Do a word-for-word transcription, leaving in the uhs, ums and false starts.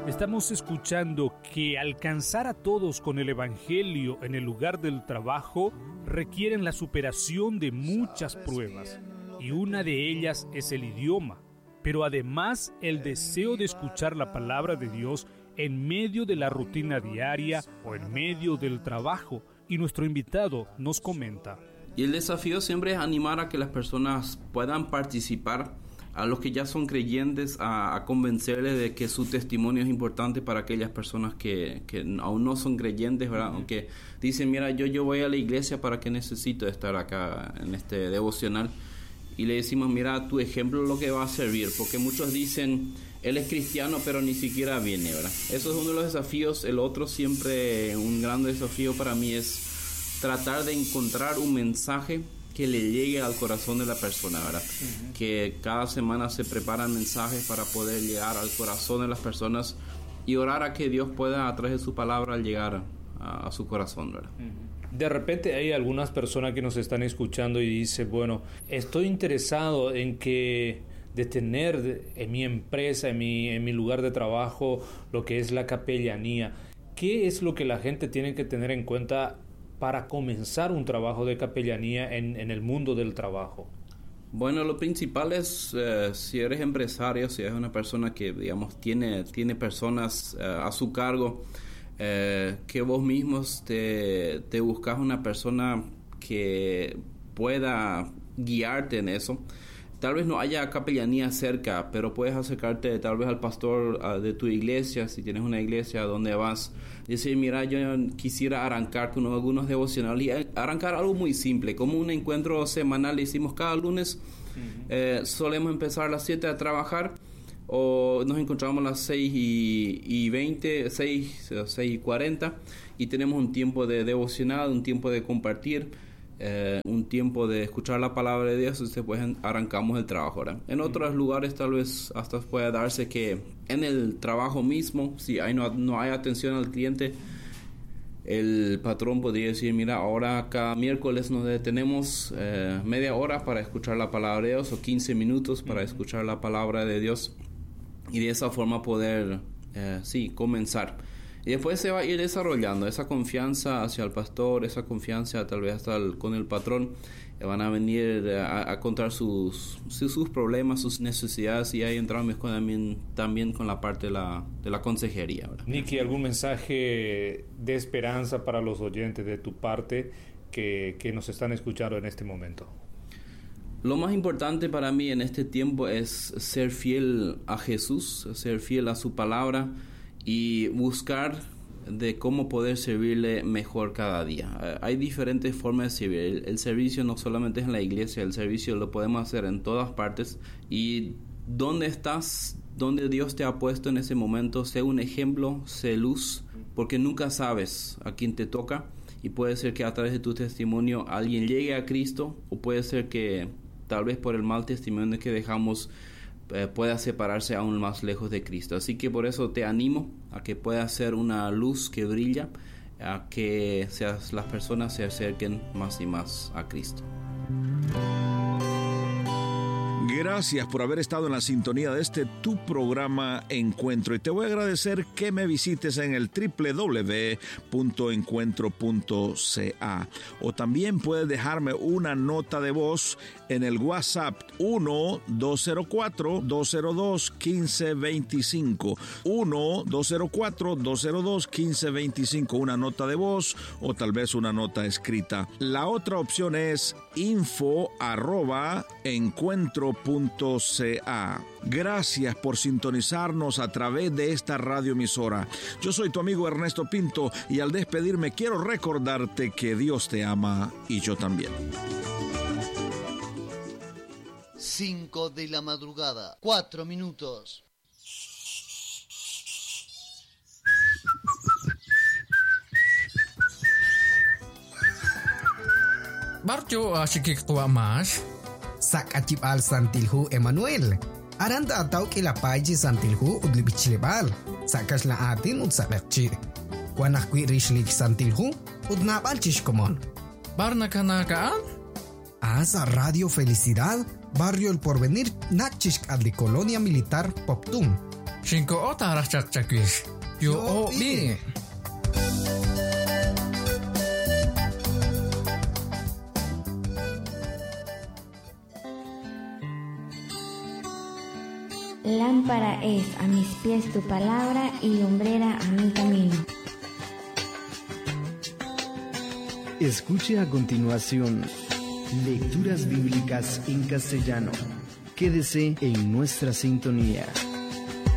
Estamos escuchando que alcanzar a todos con el Evangelio en el lugar del trabajo requieren la superación de muchas pruebas, y una de ellas es el idioma, pero además el deseo de escuchar la palabra de Dios en medio de la rutina diaria o en medio del trabajo, y nuestro invitado nos comenta. Y el desafío siempre es animar a que las personas puedan participar, a los que ya son creyentes, a, a convencerles de que su testimonio es importante para aquellas personas que, que aún no son creyentes, ¿verdad? Uh-huh. Aunque dicen, mira, yo, yo voy a la iglesia, ¿para qué necesito estar acá en este devocional? Y le decimos, mira, tu ejemplo es lo que va a servir, porque muchos dicen, él es cristiano, pero ni siquiera viene, ¿verdad? Eso es uno de los desafíos. El otro, siempre un gran desafío para mí, es tratar de encontrar un mensaje que le llegue al corazón de la persona, ¿verdad? Uh-huh. Que cada semana se preparan mensajes para poder llegar al corazón de las personas y orar a que Dios pueda, a través de su palabra, llegar a, a su corazón, ¿verdad? Uh-huh. De repente hay algunas personas que nos están escuchando y dicen, bueno, estoy interesado en que de tener en mi empresa, en mi, en mi lugar de trabajo, lo que es la capellanía. ¿Qué es lo que la gente tiene que tener en cuenta para comenzar un trabajo de capellanía en, en el mundo del trabajo? Bueno, lo principal es, eh, si eres empresario, si eres una persona que, digamos, tiene, tiene personas eh, a su cargo, eh, que vos mismos te, te buscas una persona que pueda guiarte en eso. Tal vez no haya capellanía cerca, pero puedes acercarte tal vez al pastor uh, de tu iglesia, si tienes una iglesia donde vas, y decir, mira, yo quisiera arrancar con algunos devocionales, y arrancar algo muy simple, como un encuentro semanal. Le hicimos cada lunes, uh-huh. eh, solemos empezar a las siete a trabajar, o nos encontramos a las seis y veinte, seis, seis y cuarenta, y tenemos un tiempo de devocional, un tiempo de compartir, Eh, un tiempo de escuchar la palabra de Dios, y después arrancamos el trabajo, ¿verdad? En otros lugares tal vez hasta puede darse que en el trabajo mismo, si hay, no, no hay atención al cliente, el patrón podría decir, mira, ahora cada miércoles nos detenemos eh, media hora para escuchar la palabra de Dios, o quince minutos para uh-huh. escuchar la palabra de Dios, y de esa forma poder eh, sí, comenzar. Y después se va a ir desarrollando esa confianza hacia el pastor, esa confianza tal vez hasta el, con el patrón. Van a venir a, a contar sus, sus problemas, sus necesidades, y ahí entramos con, también, también con la parte de la, de la consejería, ¿verdad? Nicky, ¿algún mensaje de esperanza para los oyentes de tu parte que, que nos están escuchando en este momento? Lo más importante para mí en este tiempo es ser fiel a Jesús, ser fiel a su palabra, y buscar de cómo poder servirle mejor cada día. Hay diferentes formas de servir. El, el servicio no solamente es en la iglesia, el servicio lo podemos hacer en todas partes. Y donde estás, donde Dios te ha puesto en ese momento, sé un ejemplo, sé luz, porque nunca sabes a quién te toca, y puede ser que a través de tu testimonio alguien llegue a Cristo, o puede ser que tal vez por el mal testimonio que dejamos Eh, pueda separarse aún más lejos de Cristo. Así que por eso te animo a que puedas ser una luz que brilla, a que seas, las personas se acerquen más y más a Cristo. Gracias por haber estado en la sintonía de este tu programa Encuentro, y te voy a agradecer que me visites en el doble u doble u doble u punto encuentro punto c a, o también puedes dejarme una nota de voz en el WhatsApp uno dos cero cuatro dos cero dos uno cinco dos cinco uno dos cero cuatro dos cero dos uno cinco dos cinco, una nota de voz o tal vez una nota escrita. La otra opción es info arroba encuentro punto c a. Gracias por sintonizarnos a través de esta radioemisora. Yo soy tu amigo Ernesto Pinto, y al despedirme quiero recordarte que Dios te ama y yo también. Cinco de la madrugada, cuatro minutos. Barjo asyik tua mas sak acip al santilhu Emmanuel aranda atau kila paji santilhu udli bichlebal sakas la atin ud sabakchi wanah kwi rishlik santilhu udna balchish komon barna kanakaan asa Radio Felicidad Barrio El Porvenir Nachishk adli Colonia Militar Poptum Cinco o tarah cak cakis. Yo o bi. Lámpara es a mis pies tu palabra y lumbrera a mi camino. Escuche a continuación lecturas bíblicas en castellano. Quédese en nuestra sintonía.